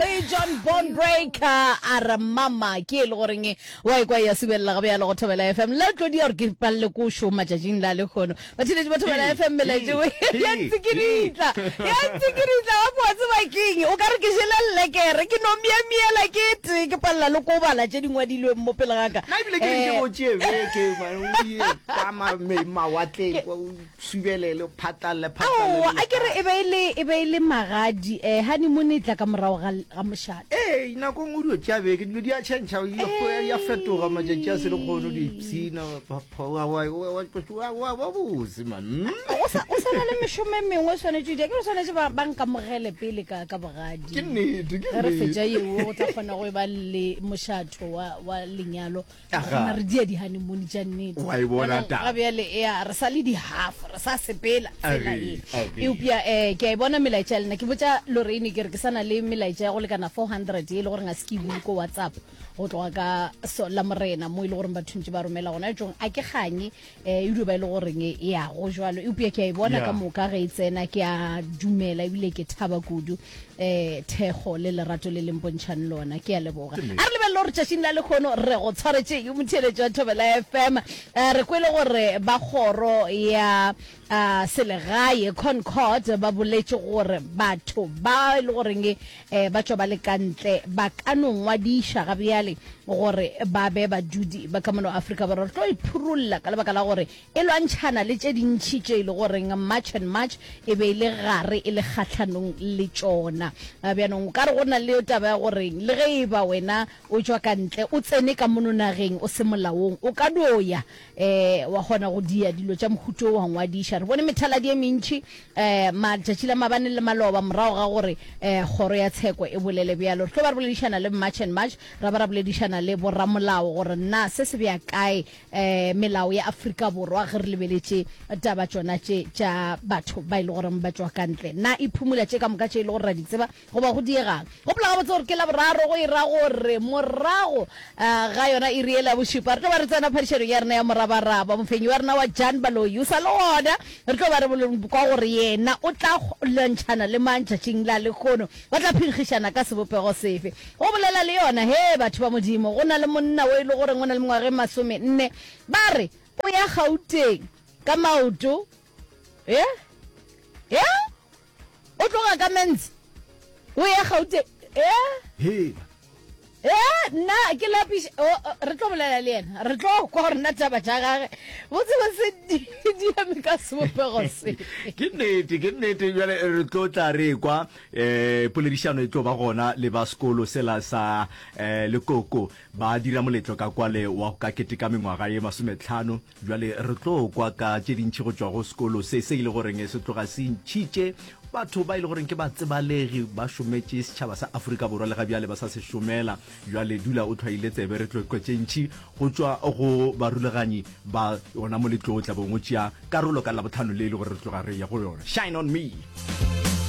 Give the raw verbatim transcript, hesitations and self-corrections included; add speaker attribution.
Speaker 1: Hey John Bone Breaker ara mama ke le goreng wa ikwa ya sibella ga bya le go thobela F M la tlo di or ke palle go shoma jajing la le khono ba thile ba thobela F M mela tsewe ya tsikirita ya tsikirita wa botse ba king o ka re ke jela lekere ke no mia mia la ke tse ke palla le go bala tse dingwa dilwe mo pele ga ka
Speaker 2: na ibile ke ke go tsebe ke ma ka ma me ma watle go subelele phatale phatale
Speaker 1: oh a ke re e be ile e be ile magadi eh honeymoon itla ka morao ga ga moshate
Speaker 2: eh ina go ngudio tjabe ke dilo di a change ya ya fetoga majajja se le khono di tsina wa wa wa wa wa wa buzi man
Speaker 1: o sa o sa le meshome mengwe sone tšidi ke sone tse ba banka mogele pele ka ka bogadi
Speaker 2: ke nnete ke
Speaker 1: re fetja yeo o tla kgona go ba le moshatho wa wa lenyalo na re dia di honeymoon tša nnete
Speaker 2: wa e bona ta
Speaker 1: ga bjale ya re sa le di half re sa sepela tsela e e upia eh ke a bona melaetša lena ke botsa Lorraine ke re ke sana le melaetša ya go lekana four hundred e le gore nga ski bule ko WhatsApp go tloga ka so la morena mo ile gore ba thuntse ba romela gona jong a ke ganye eh e ba ile gore ya go jwalo e upia ke a bona ka moka ga itsena ke a dumela ebile ke thaba kudu eh thego le lerato le lempontšhang lona ke a leboga a re lebella gore tšatšing la le kgono re go tshwaretse ke motheletšo wa Thobela F M re kwele gore ba kgoro ya a selegae Concord ba boletse gore batho ba ile gore nge eh ba tšwa ba le kantle ba kanongwa di shaga bjale gore ba be ba judi ba ka mono Africa ba re tlo iphurulla ka lebaka la gore e lwantšhana le tše dintšhi tše ile gore March and March e be ile gare e le kgatlhanong le tšona bjanong ka re go na le taba ya gore le ge e ba wena o tšwa kantle o tsene ka mono nageng o se molaong o ka doya eh wa gona go dia dilo tša mohuto wa ngwadisha re bone methala di mentši eh matšatši la mabane le maloba morago ga gore eh kgoro ya tsheko e bolele bjalo re tlo ba re boledišana le March and March ra ba ra boledišana le borramolao gore na se se bja kae eh melao ya Afrika Borwa ge re lebeletše taba tšona tše tša batho ba ile gore ba tšwa kantle na iphumula tše ka moka tše ile gore ra di tseba go ba go diegang go bola ga botse gore ke la boraro go ira gore morago ga yona e riela bošupa re tlo ba re tsena phadišano ya rena ya morabaraba mofenyi wa rena wa Jan Baloyi o sa le gona re tlo ba re kwa gore yena o tla lwantšhana le mantšhatšing la lekgono ba tla phinkgišana ka sebopego sefe go bolela le yona he batho ba modimo go na le monna o e le gore go na le mengwage masome nne ba re o ya Gauteng ka maoto ye ye o tloga ka Menzi o ya Gauteng ye
Speaker 2: he
Speaker 1: eh na ke lapiš re tlo bolela le yena re tlo kwa gore nna taba tša gage botse ba se di ame ka sebopego se
Speaker 2: ke nnete ke nnete jale re tlo tla re kwa eh poledišano e tlo ba gona le ba sekolo sela sa eh Lekoko ba dira moletlo ka kwa le wa ka kete ka mengwaga ye masometlhano jale re tlo kwa ka tše dintšhi go tšwa go sekolo se se ile goreng se tloga se ntšhitše batho ba ile goreng ke ba tsebalegi ba šometše setšhaba sa Afrika Borwa le ga bjale ba sa se šomela jwale dula o thwaile tsebe re tlo kwetšentši go tšwa go baruleganyi ba yona moletlo o tla bongwe tšea karolo ka labotlhano le ile gore re tloga re ya go yona Shine on Me.